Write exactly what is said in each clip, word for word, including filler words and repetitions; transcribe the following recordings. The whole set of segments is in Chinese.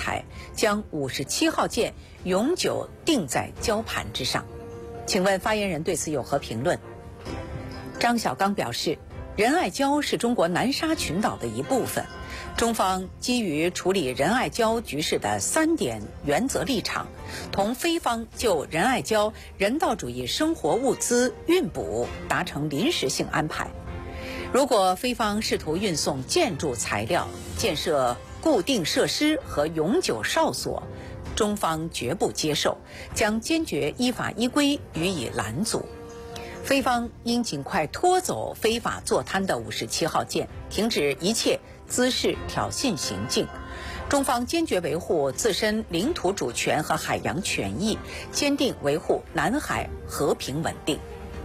台，将五十七号舰永久定在礁盘之上。请问发言人对此有何评论？张晓刚表示，仁爱礁是中国南沙群岛的一部分，中方基于处理仁爱礁局势的三点原则立场，同菲方就仁爱礁人道主义生活物资运补达成临时性安排。如果菲方试图运送建筑材料、建设固定设施和永久哨所，中方绝不接受，将坚决依法依规予以拦阻。菲方应尽快拖走非法坐滩的五十七号舰，停止一切滋事挑衅行径。中方坚决维护自身领土主权和海洋权益，坚定维护南海和平稳定。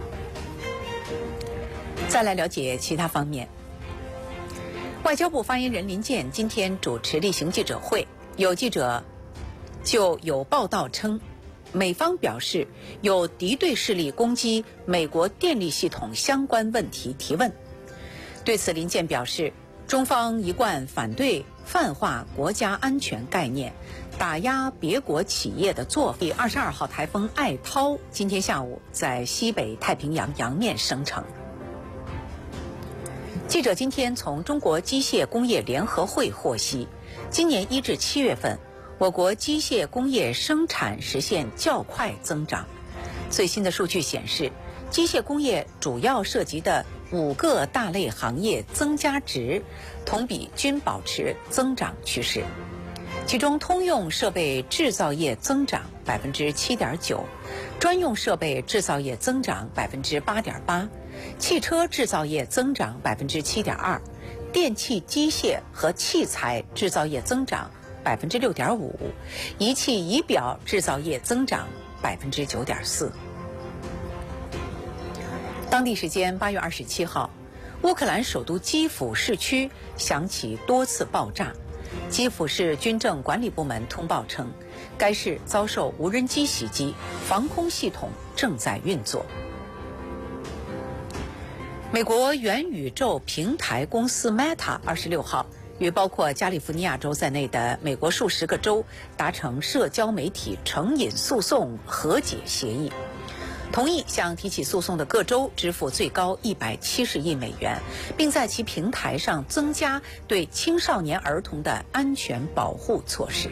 再来了解其他方面。外交部发言人林健今天主持例行记者会，有记者就有报道称，美方表示有敌对势力攻击美国电力系统相关问题提问。对此，林健表示，中方一贯反对泛化国家安全概念、打压别国企业的做法。第二十二号台风艾涛今天下午在西北太平洋洋面生成。记者今天从中国机械工业联合会获悉，今年一至七月份，我国机械工业生产实现较快增长。最新的数据显示，机械工业主要涉及的五个大类行业增加值同比均保持增长趋势。其中，通用设备制造业增长百分之七点九，专用设备制造业增长百分之八点八，汽车制造业增长百分之七点二，电气机械和器材制造业增长百分之六点五，仪器仪表制造业增长百分之九点四。当地时间八月二十七号，乌克兰首都基辅市区响起多次爆炸。基辅市军政管理部门通报称，该市遭受无人机袭击，防空系统正在运作。美国元宇宙平台公司 Meta 二十六号与包括加利福尼亚州在内的美国数十个州达成社交媒体成瘾诉讼和解协议，同意向提起诉讼的各州支付最高一百七十亿美元，并在其平台上增加对青少年儿童的安全保护措施。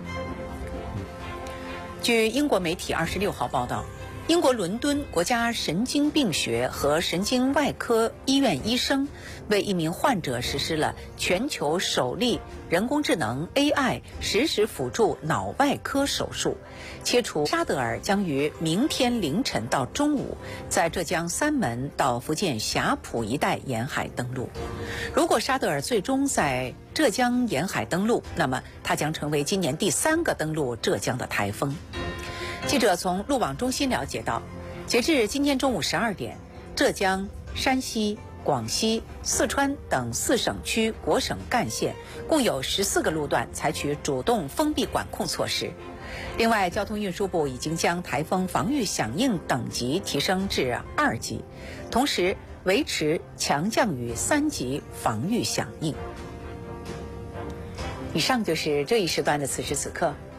据英国媒体二十六号报道，英国伦敦国家神经病学和神经外科医院医生为一名患者实施了全球首例人工智能 A I 实时辅助脑外科手术。切除沙德尔将于明天凌晨到中午在浙江三门到福建霞浦一带沿海登陆。如果沙德尔最终在浙江沿海登陆，那么它将成为今年第三个登陆浙江的台风。记者从路网中心了解到，截至今天中午十二点，浙江、山西、广西、四川等四省区国省干线共有十四个路段采取主动封闭管控措施。另外，交通运输部已经将台风防御响应等级提升至二级，同时维持强降雨三级防御响应。以上就是这一时段的此时此刻。